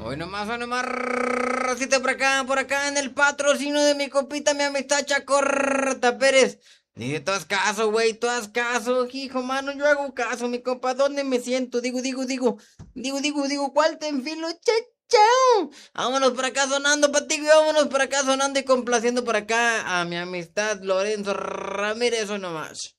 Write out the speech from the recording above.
hoy nomás, racita por acá en el patrocinio de mi copita, mi amistad Chacorta Pérez. Dije, tú haz caso, güey, tú haz caso, hijo, mano, yo hago caso, mi compa, ¿dónde me siento? ¿Cuál te enfilo? Chao. Vámonos por acá sonando, patico, y vámonos por acá sonando y complaciendo por acá a mi amistad Lorenzo Ramírez, hoy nomás.